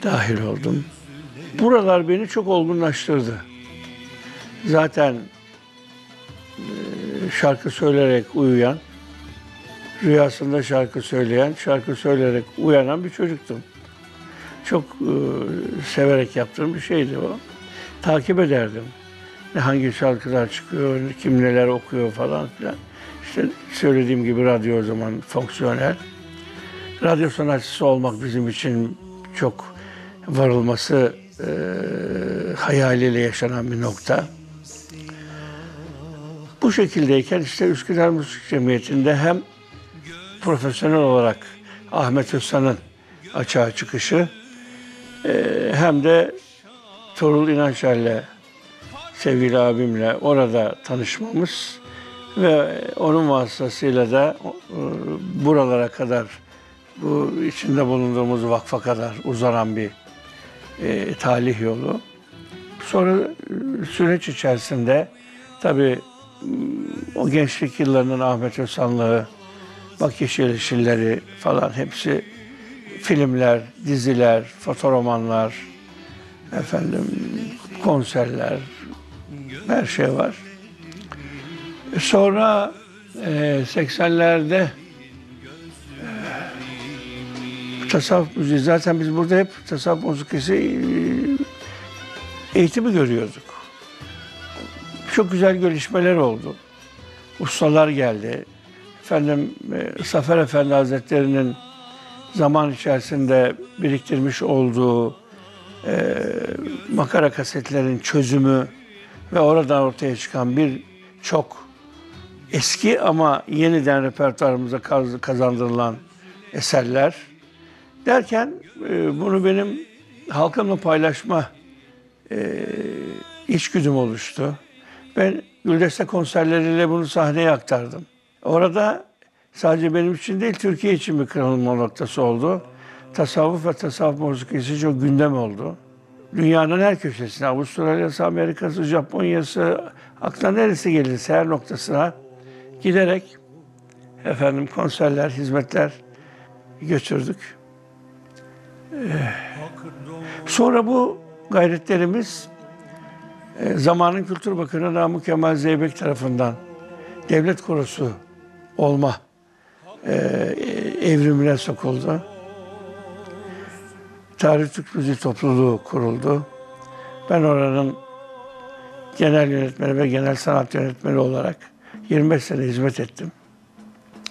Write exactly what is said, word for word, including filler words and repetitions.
dahil oldum. Buralar beni çok olgunlaştırdı. Zaten e, şarkı söyleyerek uyuyan, rüyasında şarkı söyleyen, şarkı söyleyerek uyanan bir çocuktum. Çok e, severek yaptığım bir şeydi o. Takip ederdim. Ne hangi şarkılar çıkıyor, kim neler okuyor falan filan. İşte söylediğim gibi radyo o zaman fonksiyonel. Radyo sanatçısı olmak bizim için çok varılması e, hayaliyle yaşanan bir nokta. Bu şekildeyken işte Üsküdar Müzik Cemiyeti'nde hem profesyonel olarak Ahmet Özsan'ın açığa çıkışı e, hem de Tuğrul İnançer'le, sevgili abimle orada tanışmamız ve onun vasıtasıyla da e, buralara kadar, bu içinde bulunduğumuz vakfa kadar uzanan bir e, talih yolu. Sonra e, süreç içerisinde tabii o gençlik yıllarının Ahmet Özsanlığı, Bak Yeşil Yeşilleri falan hepsi filmler, diziler, fotoromanlar, efendim konserler, her şey var. Sonra e, seksenlerde e, tasavvuf müziği, zaten biz burada hep tasavvuf musikisi e, eğitimi görüyorduk. Çok güzel gelişmeler oldu. Ustalar geldi. Efendim e, Zafer Efendi Hazretleri'nin zaman içerisinde biriktirmiş olduğu e, makara kasetlerin çözümü ve oradan ortaya çıkan bir çok eski ama yeniden repertuarımıza kazandırılan eserler derken e, bunu benim halkımla paylaşma e, içgüdüm oluştu. Ben Güldeste konserleriyle bunu sahneye aktardım. Orada sadece benim için değil, Türkiye için bir kırılma noktası oldu. Tasavvuf ve tasavvuf musikisi çok gündem oldu. Dünyanın her köşesine, Avustralya'sı, Amerika'sı, Japonya'sı, aklına neresi gelirse her noktasına giderek efendim konserler, hizmetler götürdük. Ee, sonra bu gayretlerimiz e, zamanın Kültür Bakanı Namık Kemal Zeybek tarafından devlet korosu olma e, evrimine sokuldu. Tarih Türk Müziği Topluluğu kuruldu. Ben oranın genel yönetmeni ve genel sanat yönetmeni olarak yirmi beş sene hizmet ettim.